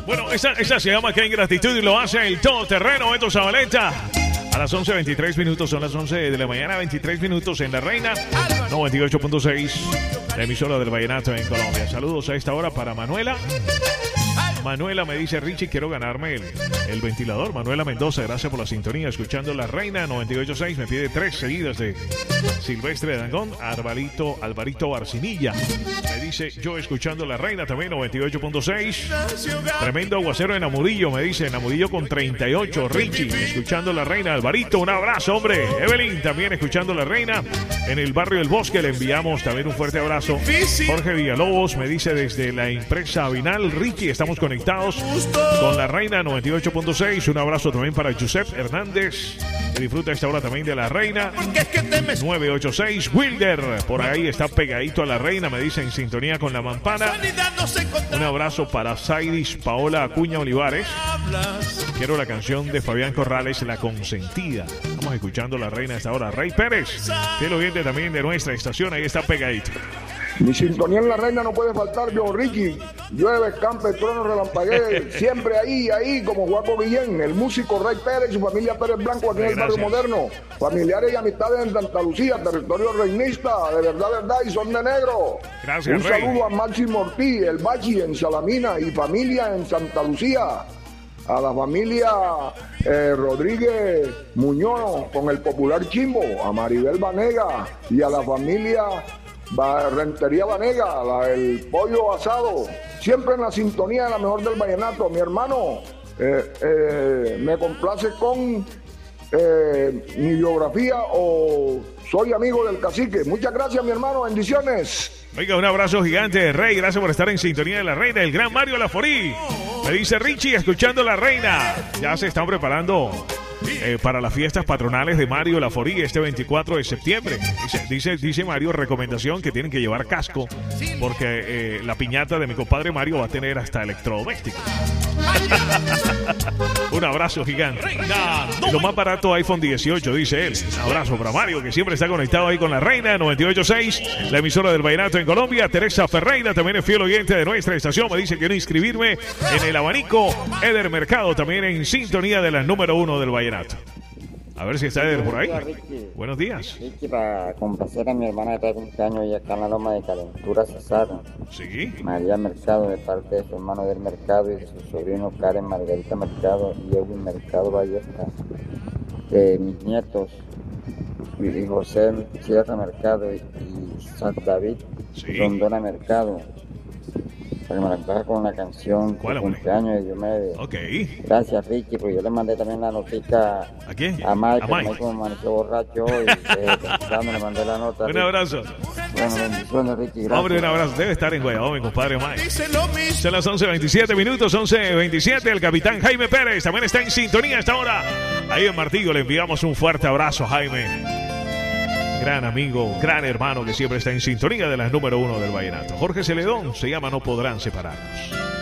Bueno, esa se llama Que en gratitud y lo hace el todoterreno Beto Zabaleta. A las 11:23 minutos, son las 11 de la mañana, 23 minutos en La Reina, 98.6, la emisora del Vallenato en Colombia. Saludos a esta hora para Manuela. Manuela me dice, Richie, quiero ganarme el ventilador. Manuela Mendoza, gracias por la sintonía. Escuchando La Reina 98.6, me pide 3 seguidas de Silvestre Dangond. Alvarito Barcinilla me dice, yo escuchando La Reina también 98.6. Tremendo aguacero en Amurillo, me dice, en Amurillo con 38. Richie, escuchando La Reina. Alvarito, un abrazo, hombre. Evelyn, también escuchando La Reina. En el barrio del Bosque le enviamos también un fuerte abrazo. Jorge Villalobos me dice desde la empresa Vinal, Richie, estamos conectados con La Reina 98.6. Un abrazo también para Josep Hernández, que disfruta esta hora también de La Reina 986. Wilder, por ahí está pegadito a La Reina, me dice, en sintonía con La Mampana. Un abrazo para Saidis Paola Acuña Olivares. Quiero la canción de Fabián Corrales, La Consentida. Estamos escuchando La Reina a esta hora. Rey Pérez, fiel oyente también de nuestra estación, ahí está pegadito. Mi sintonía en La Reina no puede faltar, yo, Ricky. Llueve, campe, trueno, relampaguee, siempre ahí, como Guapo Guillén, el músico Rey Pérez y su familia Pérez Blanco aquí en el barrio moderno. Familiares y amistades en Santa Lucía, territorio reinista, de verdad, y son de negro. Gracias, un saludo a Máximo Ortiz, el Bachi en Salamina y familia en Santa Lucía. A la familia Rodríguez Muñoz con el popular Chimbo, a Maribel Vanega y a la familia Rentería Vanega, el pollo asado, siempre en la sintonía de la mejor del vallenato. Mi hermano, me complace con mi biografía o soy amigo del cacique. Muchas gracias, mi hermano, bendiciones. Oiga, un abrazo gigante, Rey, gracias por estar en sintonía de La Reina. El gran Mario Laforí me dice, Richie, escuchando La Reina. Ya se están preparando para las fiestas patronales de Mario Laforí este 24 de septiembre. Dice Mario, recomendación que tienen que llevar casco porque la piñata de mi compadre Mario va a tener hasta electrodomésticos. Un abrazo gigante. Lo más barato, iPhone 18, dice él. Un abrazo para Mario, que siempre está conectado ahí con La Reina 98.6, la emisora del Vallenato en Colombia. Teresa Ferreira también es fiel oyente de nuestra estación, me dice que quiero inscribirme en el abanico. Eder Mercado también en sintonía de la número 1 del Vallenato. A ver si está Eder por ahí. Buenos días. Ricky, para complacer a mi hermana de 30 años y acá en la Loma de Calentura, Cesar. Sí. María Mercado, de parte de su hermano del Mercado y de su sobrino Karen Margarita Mercado y Edwin Mercado Ballesta. De mis nietos, y José Sierra Mercado y San David Rondona Mercado. Para que me la traje con una canción de cumpleaños de Diomedes. Ok. Gracias, Ricky, porque yo le mandé también la notica ¿a quién? A Mike, como me amaneció borracho hoy, le mandé la nota. Un abrazo. Bueno, bendiciones, Ricky, gracias. Hombre, un abrazo. Debe estar en Guayabo, mi compadre Mike. Son las 11:27 minutos, 11:27. El capitán Jaime Pérez también está en sintonía a esta hora. Ahí en Martillo le enviamos un fuerte abrazo, Jaime. Gran amigo, gran hermano que siempre está en sintonía de la número 1 del vallenato. Jorge Celedón se llama No Podrán Separarnos.